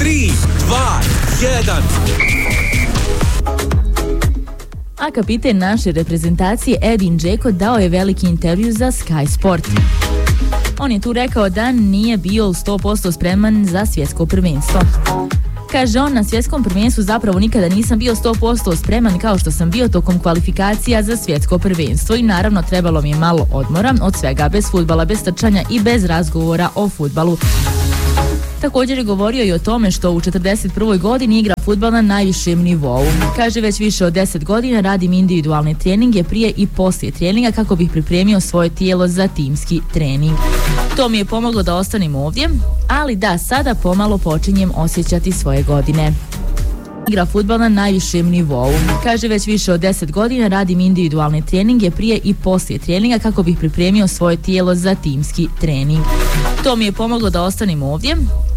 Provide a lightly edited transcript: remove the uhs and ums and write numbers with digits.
3, 2, 1. A kapiten naše reprezentacije Edin Dzeko dao je veliki intervju za Sky Sport. On je tu rekao da nije bio 100% spreman za svjetsko prvenstvo. Kaže on, na svjetskom prvenstvu zapravo nikada nisam bio 100% spreman kao što sam bio tokom kvalifikacija za svjetsko prvenstvo i naravno trebalo mi je malo odmora od svega, bez fudbala, bez trčanja i bez razgovora o fudbalu. Također je govorio i o tome što u 41. godini igra fudbal na najvišem nivou. Kaže, već više od 10 godina radim individualne treninge prije i poslije treninga kako bih pripremio svoje tijelo za timski trening. To mi je pomoglo da ostanem ovdje, ali da, sada pomalo počinjem osjećati svoje godine. Igra fudbal na najvišem nivou. Kaže, već više od 10 godina radim individualne treninge prije i poslije treninga kako bih pripremio svoje tijelo za timski trening. To mi je pomoglo da ostanem ovdje,